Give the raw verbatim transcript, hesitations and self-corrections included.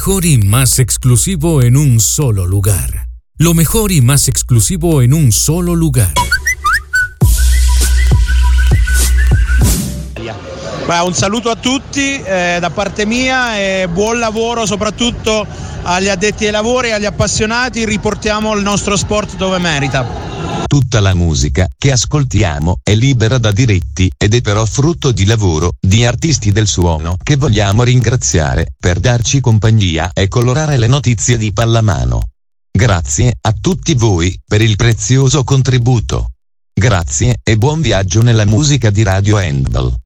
mejor y más exclusivo en un solo lugar. Lo mejor y más exclusivo en un solo lugar. Beh, un saluto a tutti eh, da parte mia e buon lavoro soprattutto agli addetti ai lavori e agli appassionati. Riportiamo il nostro sport dove merita. Tutta la musica che ascoltiamo è libera da diritti ed è però frutto di lavoro di artisti del suono che vogliamo ringraziare per darci compagnia e colorare le notizie di pallamano. Grazie a tutti voi per il prezioso contributo. Grazie e buon viaggio nella musica di Radio Handball.